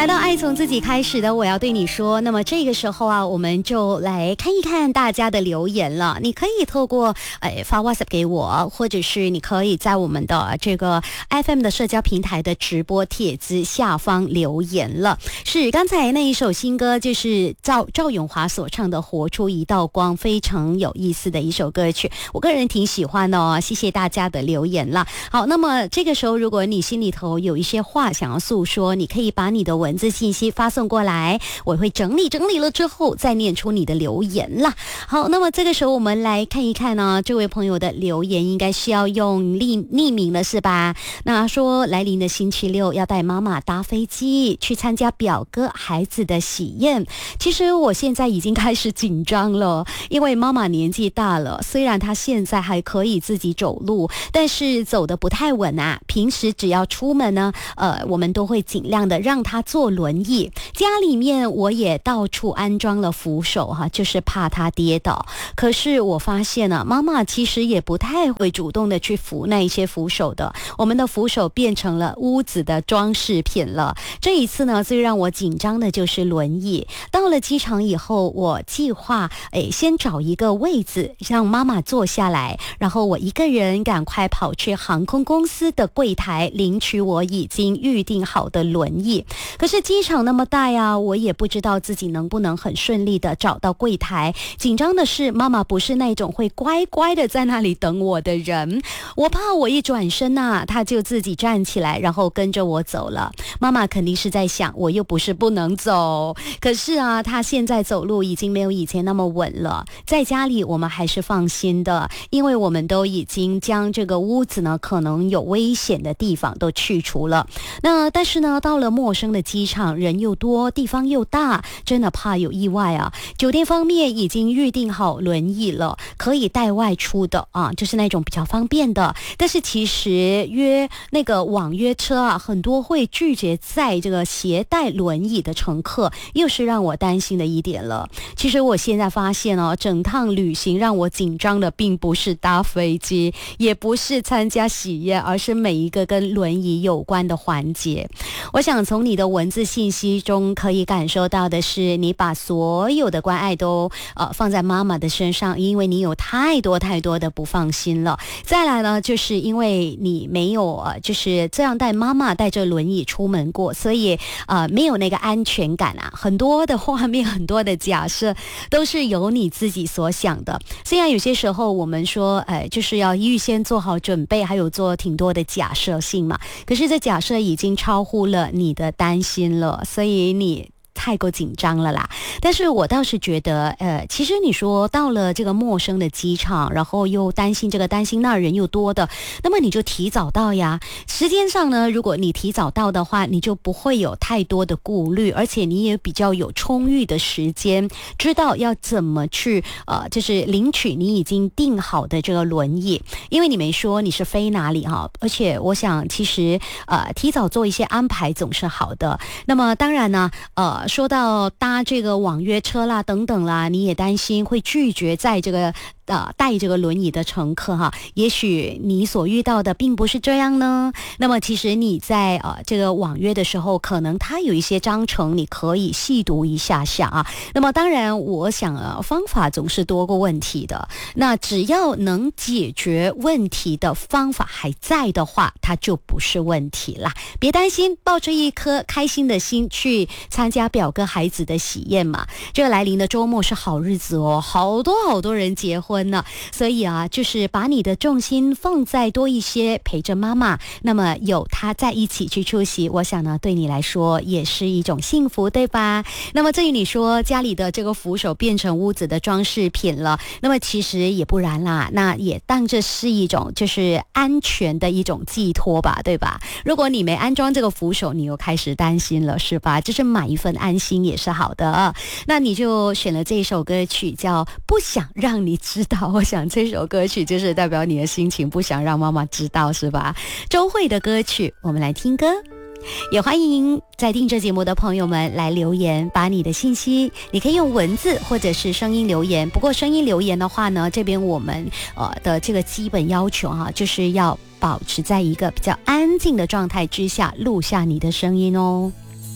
来到爱从自己开始的我要对你说，那么这个时候啊，我们就来看一看大家的留言了。你可以透过发 WhatsApp 给我，或者是你可以在我们的这个 FM 的社交平台的直播帖子下方留言了。是刚才那一首新歌，就是赵咏华所唱的《活出一道光》，非常有意思的一首歌曲，我个人挺喜欢的哦。谢谢大家的留言了。好，那么这个时候如果你心里头有一些话想要诉说，你可以把你的文字信息发送过来，我会整理了之后再念出你的留言啦。好，那么这个时候我们来看一看呢，这位朋友的留言应该是要用匿名了是吧？那说来临的星期六要带妈妈搭飞机去参加表哥孩子的喜宴。其实我现在已经开始紧张了，因为妈妈年纪大了，虽然她现在还可以自己走路，但是走得不太稳啊。平时只要出门呢，我们都会尽量的让她坐轮椅。家里面我也到处安装了扶手哈，就是怕她跌倒。可是我发现呢，妈妈其实也不太会主动的去扶那一些扶手的。我们的扶手变成了屋子的装饰品了。这一次呢，最让我紧张的就是轮椅。到了机场以后，我计划先找一个位子让妈妈坐下来，然后我一个人赶快跑去航空公司的柜台领取我已经预定好的轮椅。可是机场那么大呀，我也不知道自己能不能很顺利的找到柜台。紧张的是妈妈不是那种会乖乖的在那里等我的人，我怕我一转身啊，她就自己站起来然后跟着我走了。妈妈肯定是在想，我又不是不能走，可是啊，她现在走路已经没有以前那么稳了。在家里我们还是放心的，因为我们都已经将这个屋子呢可能有危险的地方都去除了。那但是呢，到了陌生的机场，人又多，地方又大，真的怕有意外啊。酒店方面已经预定好轮椅了，可以带外出的啊，就是那种比较方便的。但是其实那个网约车啊，很多会拒绝载这个携带轮椅的乘客，又是让我担心的一点了。其实我现在发现哦，整趟旅行让我紧张的并不是搭飞机，也不是参加喜宴，而是每一个跟轮椅有关的环节。我想从你的文字信息中可以感受到的是，你把所有的关爱都放在妈妈的身上，因为你有太多的不放心了。再来呢，就是因为你没有就是这样带妈妈带着轮椅出门过，所以没有那个安全感啊。很多的画面，很多的假设都是由你自己所想的。虽然有些时候我们说就是要预先做好准备，还有做挺多的假设性嘛，可是这假设已经超乎了你的担心了，所以你太过紧张了啦。但是我倒是觉得其实你说到了这个陌生的机场，然后又担心这个担心那，人又多的，那么你就提早到呀。时间上呢，如果你提早到的话，你就不会有太多的顾虑，而且你也比较有充裕的时间，知道要怎么去就是领取你已经订好的这个轮椅。因为你没说你是飞哪里哈，而且我想其实提早做一些安排总是好的。那么当然呢说到搭这个网约车啦等等啦，你也担心会拒绝在这个带这个轮椅的乘客哈，也许你所遇到的并不是这样呢。那么其实你在这个网约的时候，可能它有一些章程你可以细读一下啊。那么当然我想方法总是多过问题的，那只要能解决问题的方法还在的话，它就不是问题啦。别担心，抱着一颗开心的心去参加表哥孩子的喜宴嘛。这个来临的周末是好日子哦，好多人结婚呢，所以就是把你的重心放在多一些陪着妈妈，那么有她在一起去出席，我想呢对你来说也是一种幸福，对吧？那么至于你说家里的这个扶手变成屋子的装饰品了，那么其实也不然啦，那也当这是一种就是安全的一种寄托吧，对吧？如果你没安装这个扶手，你又开始担心了，是吧？就是买一份安心也是好的。那你就选了这首歌曲叫不想让你知道，我想这首歌曲就是代表你的心情，不想让妈妈知道，是吧？周蕙的歌曲，我们来听歌。也欢迎在听这节目的朋友们来留言，把你的信息你可以用文字或者是声音留言。不过声音留言的话呢，这边我们的这个基本要求就是要保持在一个比较安静的状态之下录下你的声音哦。